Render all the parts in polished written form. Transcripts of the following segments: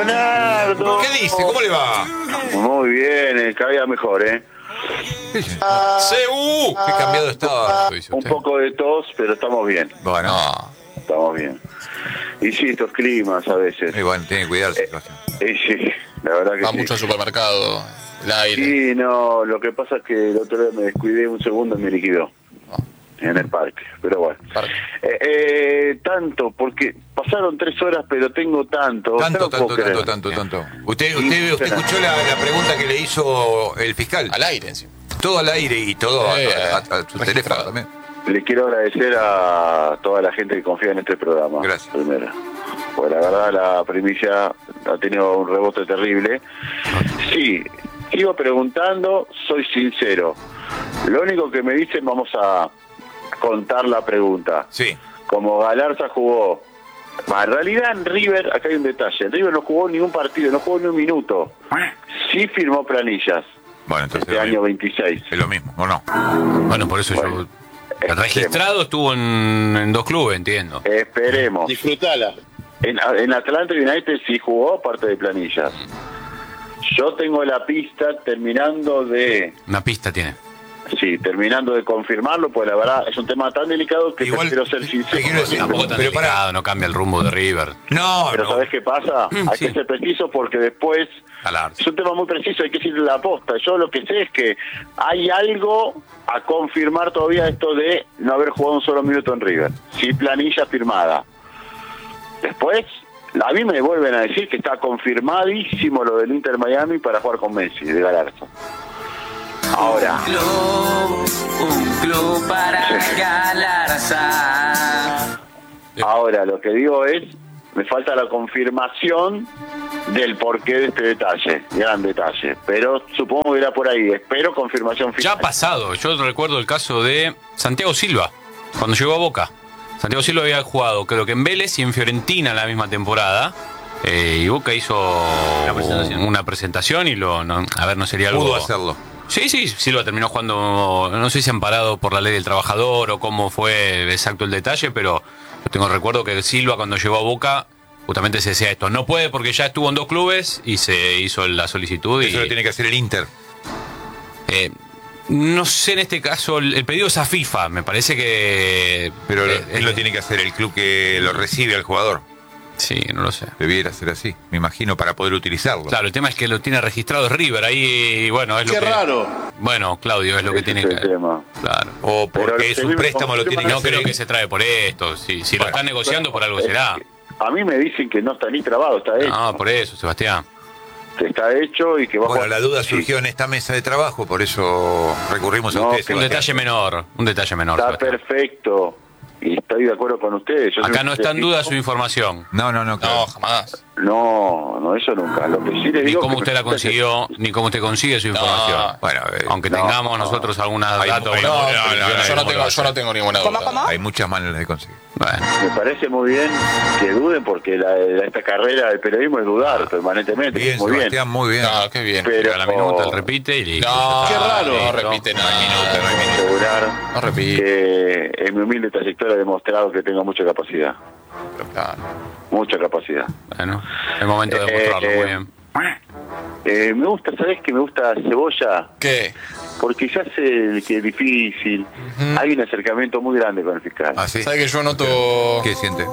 Leonardo. ¿Qué dice? ¿Cómo le va? Muy bien, cada día mejor, ¡CU! Qué cambiado estaba. Dice Un usted. poco de tos, pero estamos bien. Bueno, Estamos bien. Y sí, estos climas a veces. bueno, tiene que cuidar la situación. Sí, la verdad que Va sí. mucho al supermercado, el aire. Sí, no, lo que pasa es que el otro día me descuidé un segundo y me liquidó. En el parque, pero bueno. Tanto, porque pasaron 3 horas, pero tengo tanto. Tanto. ¿Usted escuchó la pregunta que le hizo el fiscal? Al aire, encima. Todo al aire y todo a su registrado. teléfono también. Le quiero agradecer a toda la gente que confía en este programa. Gracias. Primero. Pues la verdad, la primicia ha tenido un rebote terrible. Sí, sigo preguntando, soy sincero. Lo único que me dicen, vamos a contar la pregunta. Sí. Como Galarza jugó. En realidad en River, acá hay un detalle. En River no jugó ningún partido, no jugó ni un minuto. Sí firmó planillas. Bueno, entonces Este año 26. es lo mismo, ¿o no? Bueno, por eso Bueno, el registrado estuvo en 2 clubes, entiendo. Esperemos. Disfrutala. En Atlanta United sí jugó parte de planillas. Yo tengo la pista terminando de confirmarlo, pues la verdad es un tema tan delicado que Igual, prefiero ser te quiero sincero. decir, Tampoco tan pero delicado, no cambia el rumbo de River. No, Pero ¿sabés qué pasa? Hay sí. que ser preciso porque después es un tema muy preciso, hay que decirle la posta. Yo lo que sé es que hay algo a confirmar todavía, esto de no haber jugado un solo minuto en River. Sí, planilla firmada. Después, a mí me vuelven a decir que está confirmadísimo lo del Inter Miami para jugar con Messi, de Galarza. Ahora, Un club para Galarza. ahora lo que digo es, me falta la confirmación del porqué de este detalle, gran detalle, pero supongo que irá por ahí, espero confirmación Ya final. ha pasado, yo recuerdo el caso de Santiago Silva, cuando llegó a Boca. Santiago Silva había jugado, creo que en Vélez y en Fiorentina la misma temporada. Y Boca hizo una presentación y no sería algo... pudo hacerlo. Sí, Silva terminó jugando, no sé si amparado por la ley del trabajador o cómo fue exacto el detalle, pero yo tengo recuerdo que Silva cuando llegó a Boca justamente se decía esto, no puede porque ya estuvo en 2 clubes y se hizo la solicitud. Eso lo tiene que hacer el Inter. No sé en este caso, el pedido es a FIFA, me parece que... Pero él lo tiene que hacer el club que lo recibe al jugador. Sí, no lo sé. Debiera ser así, me imagino, para poder utilizarlo. Claro, el tema es que lo tiene registrado River, ahí, bueno, es lo Qué que... raro. Bueno, Claudio, es lo que Ese tiene es que... el tema. Claro. O Pero porque lo es que un me préstamo, lo tiene que No hacer. creo que se trae por esto, si lo Bueno. están negociando por algo será. A mí me dicen que no está ni trabado, está hecho. No, por eso, Sebastián. Que está hecho y que va a Bueno, jugar. la duda Sí. surgió en esta mesa de trabajo, por eso recurrimos a No, usted, que- Un Sebastián. detalle menor. Está Sebastián. perfecto. Y estoy de acuerdo con ustedes. Yo Acá soy no está en duda su información. No, No, claro. jamás. No, eso nunca. Lo que sí les Ni digo cómo que usted la consiguió, ni cómo usted consigue su información. Bueno, Aunque no, tengamos no. nosotros algunas Hay- datos. hay- No, no, yo no tengo ninguna duda. hay muchas maneras de conseguir. Bueno, Me parece muy bien que duden porque esta carrera del periodismo es dudar permanentemente. Bien, muy Sebastián, muy bien. No, qué bien. Pero a la minuta él repite y listo. No, Qué raro. No repite nada. asegurar No repite. que en mi humilde trayectoria he demostrado que tengo mucha capacidad. Claro. Mucha capacidad. Bueno, es momento de mostrarlo, muy bien. Me gusta, ¿sabés que me gusta Cebolla? ¿Qué? Porque ya sé que es difícil. Hay un acercamiento muy grande con el fiscal. ¿Ah, sí? ¿Sabe que yo noto? ¿Qué siente?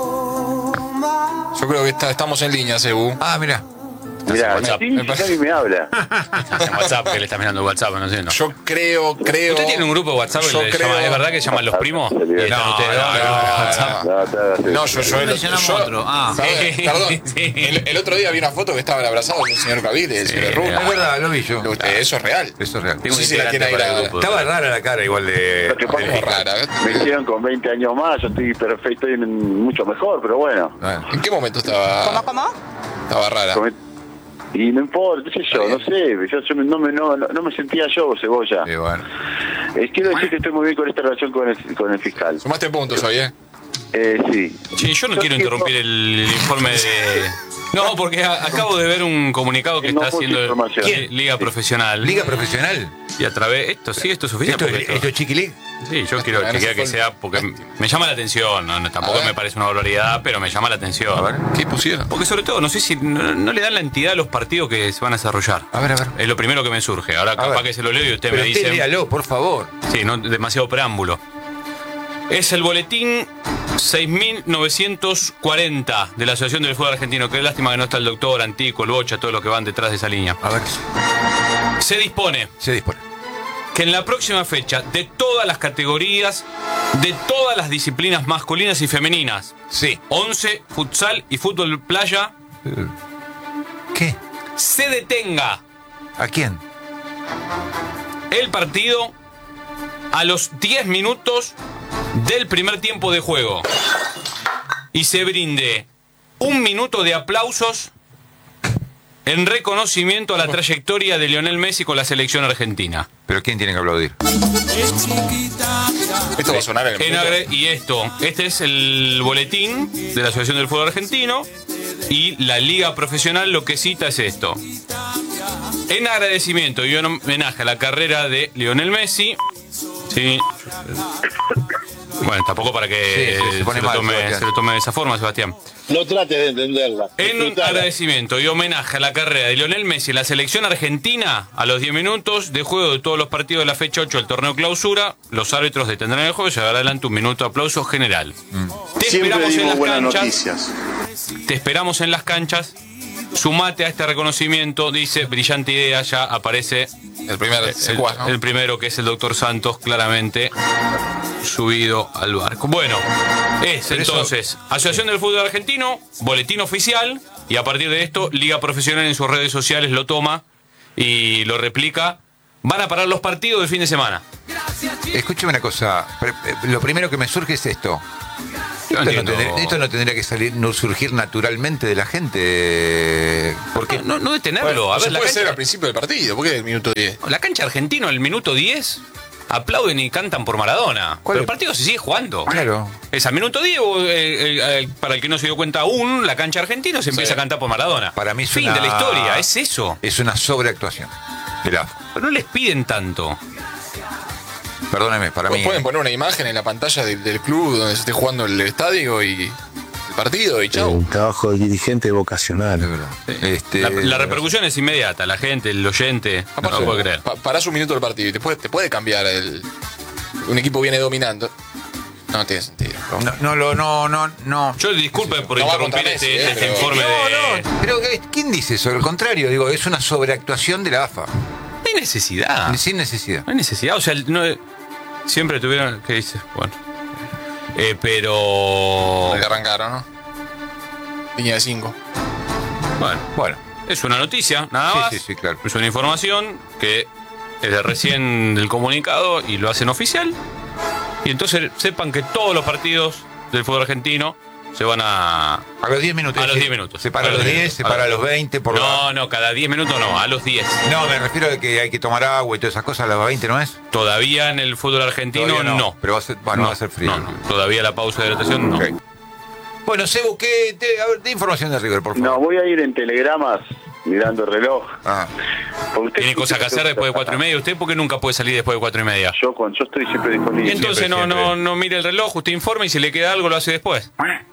Yo creo que estamos en línea, Cebu. Ah, mira. Mirá, WhatsApp. sí, nadie me habla. Estás en WhatsApp, que le estás mirando WhatsApp, no sé. No. Yo creo. ¿Usted tiene un grupo de WhatsApp? Yo Que creo- ¿Es verdad que se llaman los primos? No, Y están ustedes dos en el grupo de WhatsApp. No, yo Mencionamos otro. Ah. Perdón. Sí. El otro día vi una foto que estaban abrazados el señor Cavile y el señor Rubio. Es verdad, lo vi yo. Eso es real. Eso es real. Tengo Sí, un sí, la integrante tiene ahí para el la- grupo. Estaba rara la cara igual de... Lo que pasa Como es que rara. me hicieron con 20 años más, yo estoy perfecto y mucho mejor, pero bueno. Bueno. ¿En qué momento estaba? ¿Cómo? Estaba rara. Y no importa, qué sé yo, no sé, yo no me sentía yo, Cebolla. Y bueno. Quiero decir que estoy muy bien con esta relación con el fiscal. Sumaste puntos hoy, ¿eh? Sí. Sí, yo no quiero interrumpir el informe de... No, porque acabo de ver un comunicado que No está puse haciendo información. Liga Profesional. ¿Liga profesional? Y a través... Esto es oficial. ¿Esto porque es Chiqui League? Sí, yo quiero que sea, porque me llama la atención, tampoco me parece una barbaridad, pero me llama la atención. A ver, ¿qué pusieron? Porque sobre todo, no sé si no le dan la entidad a los partidos que se van a desarrollar. A ver. Es lo primero que me surge. Ahora capaz que se lo leo y usted me dice... léalo, por favor. Sí, no demasiado preámbulo. Es el boletín 6.940 de la Asociación del Fútbol Argentino. Qué lástima que no está el doctor, Antico, el Bocha, todos los que van detrás de esa línea. A ver. Se dispone que en la próxima fecha, de todas las categorías, de todas las disciplinas masculinas y femeninas, 11, futsal y fútbol playa, ¿qué? Se detenga. ¿A quién? El partido a los 10 minutos del primer tiempo de juego y se brinde 1 minuto de aplausos en reconocimiento a la trayectoria de Lionel Messi con la selección argentina. ¿Pero quién tiene que aplaudir? Esto va a sonar en el Este es el boletín de la Asociación del Fútbol Argentino y la Liga Profesional lo que cita es esto. En agradecimiento y en homenaje a la carrera de Lionel Messi, sí. Bueno, tampoco para que se lo tome de esa forma, Sebastián. No trates de entenderla. En agradecimiento y homenaje a la carrera de Lionel Messi en la selección argentina, a los 10 minutos de juego de todos los partidos de la fecha 8 del torneo clausura, los árbitros detendrán el juego y llevará adelante 1 minuto de aplauso general. Te esperamos en las canchas. Te esperamos en las canchas. Sumate a este reconocimiento, dice, brillante idea, ya aparece el primero, que es el doctor Santos, claramente subido al barco. Bueno, entonces, Asociación del Fútbol Argentino, boletín oficial, y a partir de esto, Liga Profesional en sus redes sociales lo toma y lo replica. Van a parar los partidos del fin de semana. Escúcheme una cosa, lo primero que me surge es esto. Esto no tendría que surgir naturalmente de la gente. Porque no detenerlo. Bueno, a ver, puede ser al principio del partido. ¿Por qué el minuto 10? La cancha argentina, el minuto 10, aplauden y cantan por Maradona. Pero el partido se sigue jugando. Claro. Es al minuto 10, para el que no se dio cuenta aún, la cancha argentina se empieza a cantar por Maradona. Para mí es fin de la historia, es eso. Es una sobreactuación. Pero no les piden tanto. Perdóneme, para mí. Pueden poner una imagen en la pantalla del club donde se esté jugando el estadio y el partido y chau. Un trabajo de dirigente vocacional. De verdad. La repercusión es inmediata, la gente, el oyente, no lo puede creer. Parás 1 minuto del partido y te puede cambiar un equipo viene dominando. No tiene sentido. No. Yo disculpe por interrumpir este informe de... Pero ¿quién dice eso? Al contrario, digo, es una sobreactuación de la AFA. No hay necesidad. Sin necesidad. No hay necesidad, o sea, siempre tuvieron... ¿Qué dices? Bueno. Pero... Le arrancaron, ¿no? Línea de 5. Bueno. Es una noticia, nada más. Sí, claro. Es una información que es de recién del comunicado y lo hacen oficial. Y entonces sepan que todos los partidos del fútbol argentino se van a los 10 minutos. A los 10 minutos. Se para a los 10, se para a los 20. No, cada 10 minutos no, a los 10. No, me refiero a que hay que tomar agua y todas esas cosas, a los 20, ¿no es? Todavía en el fútbol argentino no. Pero va a ser frío. No. Todavía la pausa de hidratación no. Okay. Bueno, Sebu, de información de River, por favor. No, voy a ir en telegramas mirando el reloj. ¿Tiene cosas que hacer después de 4:30? ¿Usted por qué nunca puede salir después de 4:30? Yo estoy siempre disponible. Y entonces no mire el reloj, usted informa y si le queda algo lo hace después.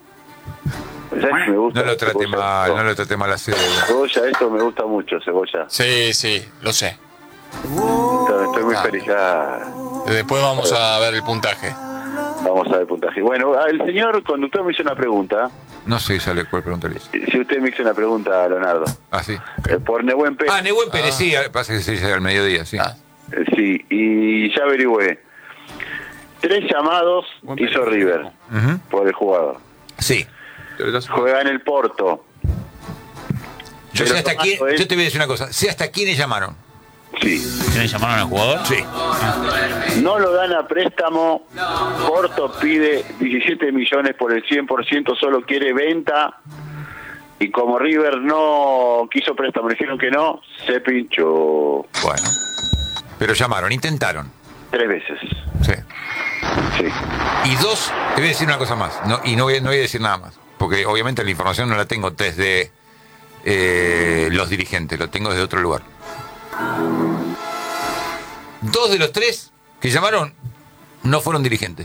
Me gusta no lo trate mal a Cebolla, esto me gusta mucho, Cebolla. Sí, lo sé. Estoy muy feliz. Después vamos a ver el puntaje. Vamos a ver el puntaje. Bueno, el señor conductor me hizo una pregunta. No sé cuál pregunta le hice. Si usted me hizo una pregunta, Leonardo. Sí. Por Nehuen Pérez. Nehuen Pérez, sí. Pasa que se dice al mediodía, sí. Sí, y ya averigüé. 3 llamados hizo River por el jugador. Sí. Juega en el Porto. Yo te voy a decir una cosa. Sé hasta quiénes llamaron. Sí. ¿Quiénes llamaron al jugador? Sí. No lo dan a préstamo. Porto pide 17 millones por el 100%, solo quiere venta. Y como River no quiso préstamo, le dijeron que no, se pinchó. Bueno. Pero llamaron, intentaron. 3 veces. Sí. Sí. Y 2, te voy a decir una cosa más. No voy a decir nada más. Porque obviamente la información no la tengo desde los dirigentes, lo tengo desde otro lugar. 2 de los 3 que llamaron No fueron dirigentes.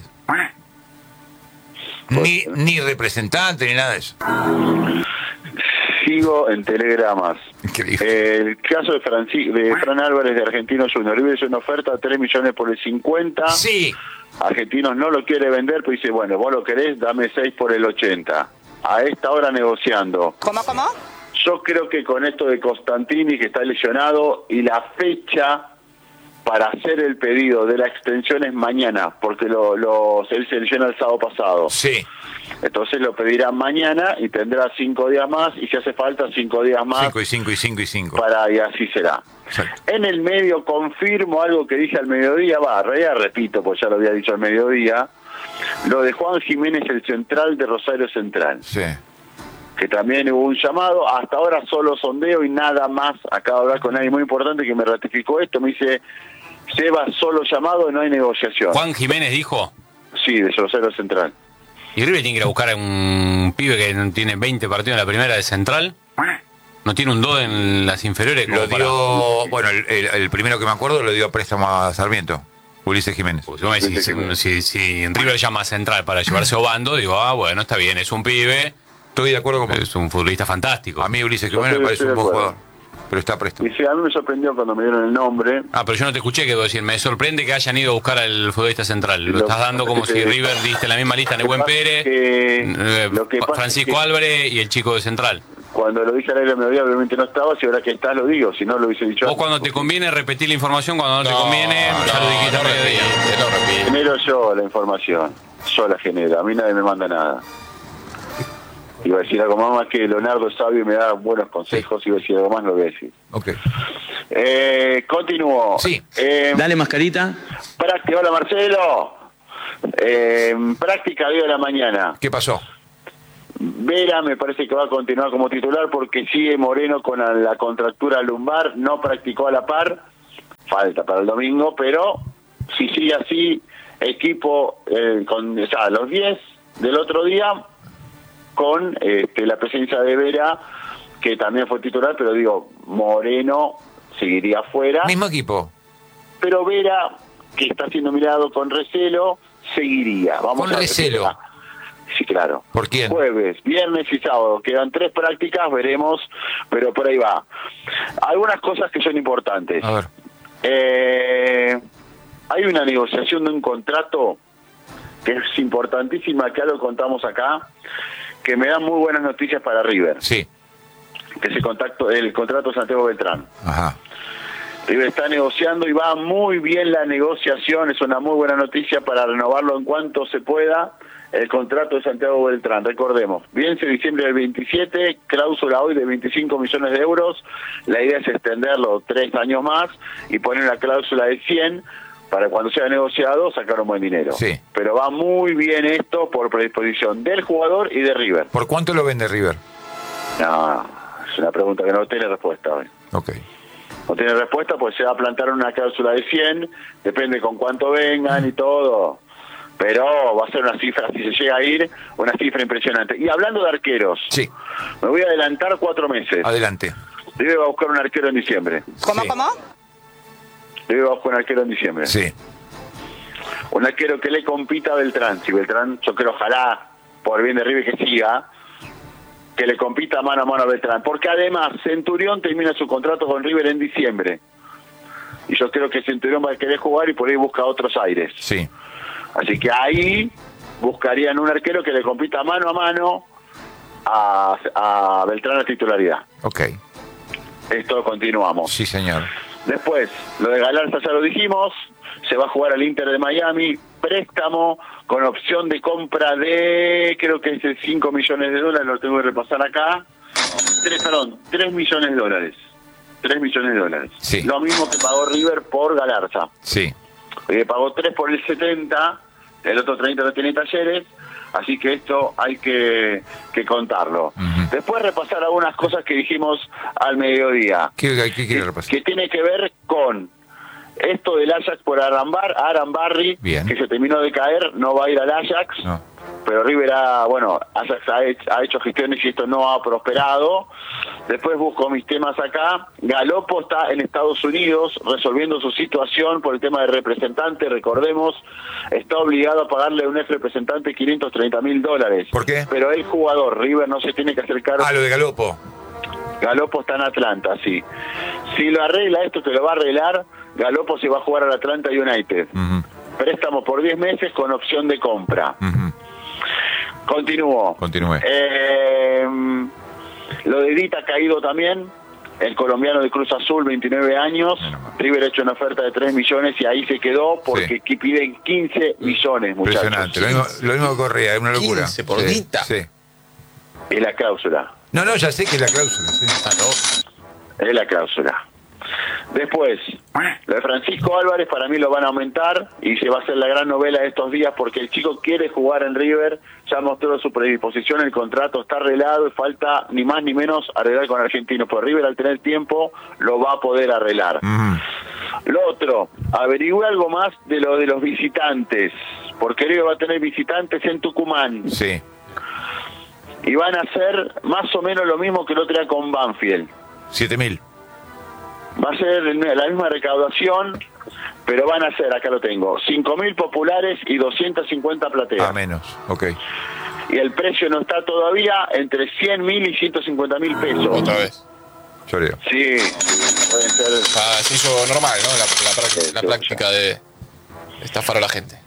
Ni representantes, ni nada de eso. Sigo en telegramas. Increíble. El caso de Fran Álvarez de Argentinos Juniors. River hizo una oferta, 3 millones por el 50. Sí. Argentinos no lo quiere vender, pero dice, bueno, vos lo querés, dame 6 por el 80. A esta hora negociando. ¿Cómo? Yo creo que con esto de Constantini, que está lesionado, y la fecha para hacer el pedido de la extensión es mañana, porque él se lesiona el sábado pasado. Sí. Entonces lo pedirán mañana y tendrá 5 días más, y si hace falta 5 días más. 5 y 5 y 5 y 5. Y así será. Exacto. En el medio confirmo algo que dije al mediodía, repito, pues ya lo había dicho al mediodía, lo de Juan Jiménez, el central de Rosario Central. Sí. Que también hubo un llamado, hasta ahora solo sondeo y nada más. Acabo de hablar con alguien muy importante que me ratificó esto, me dice, Seba, solo llamado y no hay negociación. Juan Jiménez dijo. Sí, de Rosario Central. ¿Y River tiene que ir a buscar a un pibe que tiene 20 partidos en la primera de central? ¿No tiene un 2 en las inferiores? Lo dio, bueno, el primero que me acuerdo lo dio a préstamo a Sarmiento, Ulises Jiménez. Pues, si River llama a central para llevarse Obando, digo, bueno, está bien, es un pibe. Estoy de acuerdo con vos. Es un futbolista fantástico. A mí Ulises Jiménez me parece un buen jugador, pero está préstamo. Y sí, a mí me sorprendió cuando me dieron el nombre. Pero yo no te escuché, que decir, me sorprende que hayan ido a buscar al futbolista central. Lo estás dando como si River diste la misma lista, Nehuen Pérez, Francisco Álvarez y el chico de central. Cuando lo dije al aire al mediodía, obviamente no estaba, si ahora que estás lo digo, si no lo hubiese dicho. Vos cuando te conviene repetís la información, cuando no te conviene, ya lo dijiste al mediodía. Genero yo la información, yo la genero, a mí nadie me manda nada. Iba a decir algo más que Leonardo es sabio y me da buenos consejos, iba a decir algo más, lo voy a decir. Ok. Continúo. Sí. Dale, mascarita. Práctica, hola Marcelo. Práctica de la mañana. ¿Qué pasó? Vera me parece que va a continuar como titular porque sigue Moreno con la contractura lumbar, no practicó a la par, falta para el domingo, pero si sigue así, equipo con los 10 del otro día, con la presencia de Vera, que también fue titular, pero digo, Moreno seguiría afuera. Mismo equipo. Pero Vera, que está siendo mirado con recelo, seguiría. Vamos ¿Con recelo? Sí, claro. ¿Por quién? Jueves, viernes y sábado. Quedan 3 prácticas, veremos, pero por ahí va. Algunas cosas que son importantes. A ver. Hay una negociación de un contrato que es importantísima, que algo contamos acá, que me da muy buenas noticias para River. Sí. Que es el contrato de Santiago Beltrán. Ajá. River está negociando y va muy bien la negociación, es una muy buena noticia para renovarlo en cuanto se pueda. El contrato de Santiago Beltrán, recordemos, vence diciembre del 27, cláusula hoy de 25 millones de euros, la idea es extenderlo 3 años más y poner la cláusula de 100 para cuando sea negociado sacar un buen dinero. Sí. Pero va muy bien esto por predisposición del jugador y de River. ¿Por cuánto lo vende River? No, es una pregunta que no tiene respuesta hoy. Ok. No tiene respuesta, pues se va a plantar una cláusula de 100, depende con cuánto vengan y todo, pero va a ser una cifra, si se llega a ir, una cifra impresionante. Y hablando de arqueros, sí, me voy a adelantar 4 meses. Adelante. River va a buscar un arquero en diciembre. ¿Cómo? River va a buscar un arquero en diciembre. Sí. Un arquero que le compita a Beltrán. Si Beltrán, yo creo, ojalá, por el bien de River, que siga, que le compita mano a mano a Beltrán. Porque además, Centurión termina su contrato con River en diciembre. Y yo creo que Centurión va a querer jugar y por ahí busca otros aires. Sí. Así que ahí buscarían un arquero que le compita mano a mano a Beltrán a titularidad. Ok. Esto continuamos. Sí, señor. Después, lo de Galarza ya lo dijimos, se va a jugar al Inter de Miami, préstamo con opción de compra de, creo que es de 5 millones de dólares, lo tengo que repasar acá. 3 millones de dólares. 3 millones de dólares. Sí. Lo mismo que pagó River por Galarza. Sí. Pagó 3 por el 70, el otro 30 lo tiene Talleres, así que esto hay que contarlo. Uh-huh. Después repasar algunas cosas que dijimos al mediodía. ¿Qué quiere repasar? Que tiene que ver con esto del Ajax por Arambarri, bien, que se terminó de caer, no va a ir al Ajax, no, pero River ha hecho gestiones y esto no ha prosperado. Después busco mis temas acá. Galopo está en Estados Unidos resolviendo su situación por el tema de representante. Recordemos, está obligado a pagarle a un ex representante $530.000. ¿Por qué? Pero el jugador, River, no se tiene que hacer cargo. Lo de Galopo. Galopo está en Atlanta, sí. Si lo arregla esto, que lo va a arreglar, Galopo se va a jugar al Atlanta United. Préstamo por 10 meses con opción de compra. Continúo. Continúe. Lo de Dita ha caído también. El colombiano de Cruz Azul, 29 años. River ha hecho una oferta de 3 millones y ahí se quedó porque piden 15 millones, muchachos. Impresionante. Lo mismo que Correa, es una locura. 15 por Dita. Sí. Es la cláusula. No, ya sé que es la cláusula. Sí. Es la cláusula. Después, lo de Francisco Álvarez para mí lo van a aumentar y se va a hacer la gran novela de estos días porque el chico quiere jugar en River, ya mostró su predisposición, el contrato está arreglado y falta ni más ni menos arreglar con Argentino. Por River al tener tiempo lo va a poder arreglar. Lo otro, averigüe algo más de lo de los visitantes, porque River va a tener visitantes en Tucumán. Sí. Y van a hacer más o menos lo mismo que el otro día con Banfield. 7.000. Va a ser la misma recaudación, pero van a ser, acá lo tengo, 5.000 populares y 250 plateas. Menos, ok. Y el precio no está todavía entre 100.000 y 150.000 pesos. Otra vez. Choreo. Sí, pueden ser. Se hizo normal, ¿no? La práctica de estafar a la gente.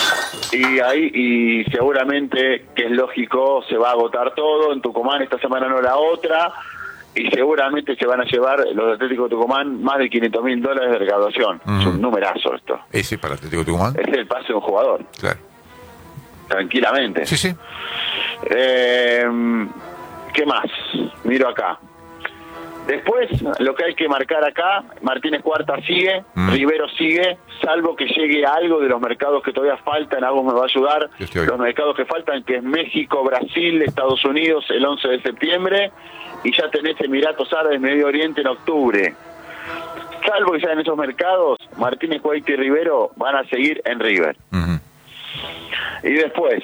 Y seguramente, que es lógico, se va a agotar todo. En Tucumán esta semana no la otra. Y seguramente se van a llevar los Atléticos de Tucumán más de $500.000 de recaudación. Es un numerazo esto. ¿Ese para Atlético de Tucumán? Es el pase de un jugador. Claro. Tranquilamente. Sí. ¿Qué más? Miro acá. Después, lo que hay que marcar acá, Martínez Cuarta sigue, Rivero sigue, salvo que llegue algo de los mercados que todavía faltan, algo me va a ayudar. Los mercados que faltan, que es México, Brasil, Estados Unidos, el 11 de septiembre, y ya tenés Emiratos Árabes, Medio Oriente en octubre. Salvo que sean esos mercados, Martínez Cuarta y Rivero van a seguir en River. Y después,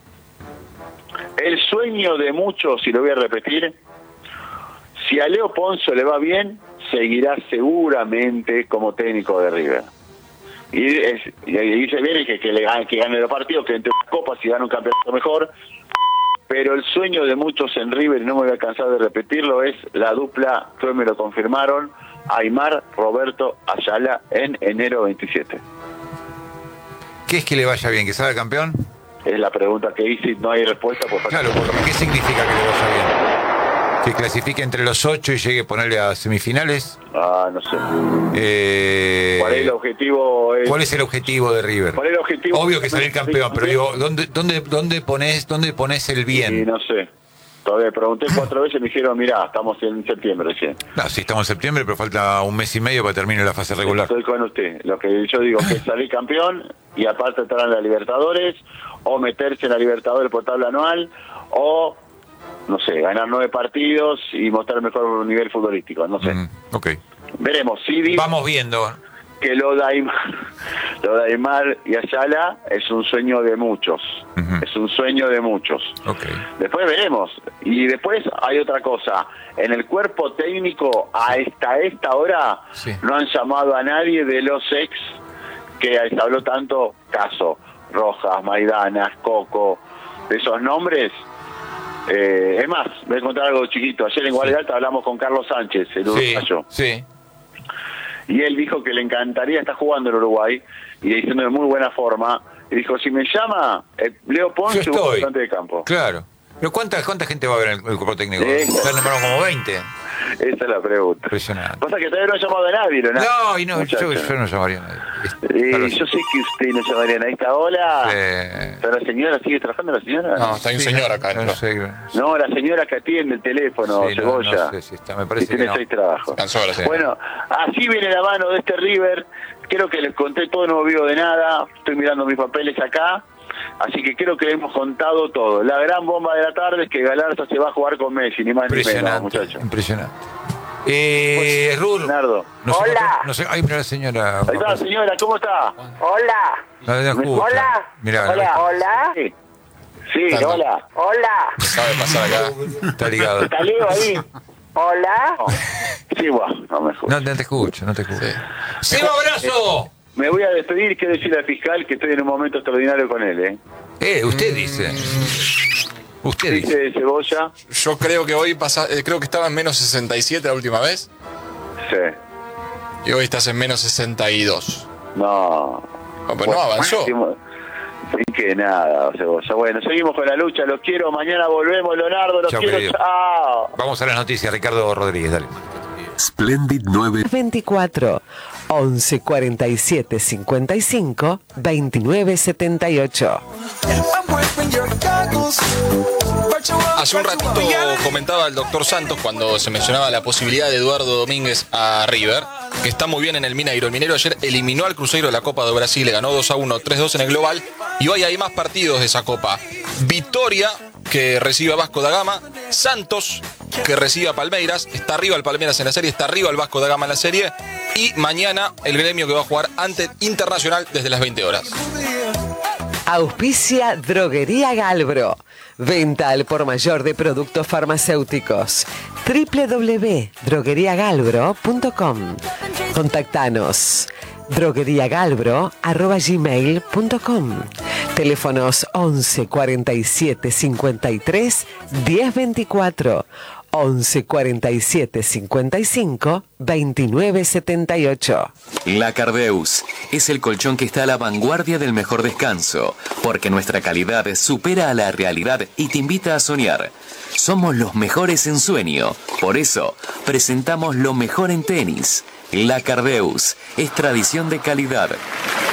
el sueño de muchos, y lo voy a repetir, si a Leo Ponzo le va bien, seguirá seguramente como técnico de River. Y se viene que gane los partidos, que entre las copas y gane un campeonato mejor. Pero el sueño de muchos en River, y no me voy a cansar de repetirlo, es la dupla, que hoy me lo confirmaron, Aimar Roberto Ayala en enero 27. ¿Qué es que le vaya bien? ¿Que salga campeón? Es la pregunta que hice y no hay respuesta. Claro, porque ¿qué significa que le vaya bien? ¿Que clasifique entre los 8 y llegue a ponerle a semifinales? No sé. ¿Cuál es el objetivo? ¿Cuál es el objetivo de River? ¿Cuál es el objetivo? Obvio que salir campeón, pero digo, ¿dónde pones el bien? Sí, no sé. Todavía pregunté 4 veces y me dijeron, mirá, estamos en septiembre recién. No, sí, estamos en septiembre, pero falta un mes y medio para terminar la fase regular. Estoy con usted. Lo que yo digo que es salir campeón y aparte estar en la Libertadores, o meterse en la Libertadores por tabla anual, o no sé, ganar 9 partidos y mostrar el mejor nivel futbolístico, no sé. Ok. Veremos. Sí, vamos viendo. Que lo de Aimar y Ayala es un sueño de muchos. Es un sueño de muchos. Okay. Después veremos. Y después hay otra cosa. En el cuerpo técnico, hasta esta hora, no han llamado a nadie de los ex que se habló tanto, caso Rojas, Maidana, Coco, de esos nombres. Es más, voy a contar algo chiquito. Ayer en Guardia Alta hablamos con Carlos Sánchez, el uruguayo. Sí. Y él dijo que le encantaría estar jugando en Uruguay y diciendo de muy buena forma. Y dijo, si me llama Leo Ponce, un bastante de campo. Claro. ¿Pero cuánta gente va a ver en el cuerpo técnico? Ya nombraron como 20. Esa es la pregunta. Impresionante. Pasa que todavía no ha llamado a nadie, ¿no? Yo no llamaría a nadie. Yo sé que usted no llamaría a nadie. Hola. ¿Está la señora? ¿Sigue trabajando la señora? No, está un señor acá. No, la señora que atiende el teléfono, Cebolla. No sé si está, me parece que tiene 6 trabajos. Bueno, así viene la mano de este River. Creo que les conté todo, no me olvido de nada. Estoy mirando mis papeles acá. Así que creo que hemos contado todo. La gran bomba de la tarde es que Galarza se va a jugar con Messi, ni más ni menos, muchachos. Impresionante. Rur. Leonardo. Hola. Ay, mira la señora. Ahí está la señora, ¿cómo está? Hola. Hola. Hola. Mirá, Hola. Sí. Sí, hola. Hola. Sabe pasar acá. Está ligado. ¿Está Leo ahí? Hola. Sí, bueno, no me jodas. No te escucho, no te escucho. Sí. ¡Seba Abrazo! Me voy a despedir y quiero decirle al fiscal que estoy en un momento extraordinario con él, Usted dice. Usted dice. Dice Cebolla. Yo creo que hoy creo que estaba en menos 67 la última vez. Sí. Y hoy estás en menos 62. No. No, pero no avanzó. Sí que nada, Cebolla. Bueno, seguimos con la lucha. Los quiero. Mañana volvemos, Leonardo. Los Chao, quiero. querido. Chao. Vamos a las noticias, Ricardo Rodríguez, dale. Splendid 24 11 47 55 29 78. Hace un ratito comentaba el doctor Santos cuando se mencionaba la posibilidad de Eduardo Domínguez a River, que está muy bien en el Mineiro. El Mineiro ayer eliminó al Cruzeiro de la Copa de Brasil, le ganó 2-1, 3-2 en el global, y hoy hay más partidos de esa Copa. Vitória, que recibe a Vasco da Gama, Santos, que recibe a Palmeiras, está arriba el Palmeiras en la serie, está arriba el Vasco da Gama en la serie, y mañana el Gremio que va a jugar ante Internacional desde las 20 horas. Auspicia Droguería Galbro. Venta al por mayor de productos farmacéuticos. www.drogueriagalbro.com. Contactanos. drogueriagalbro@gmail.com. Teléfonos 11 47 53 10 24. 11 47 55 29 78. La Cardeus es el colchón que está a la vanguardia del mejor descanso, porque nuestra calidad supera a la realidad y te invita a soñar. Somos los mejores en sueño, por eso presentamos lo mejor en tenis. La Cardeus es tradición de calidad.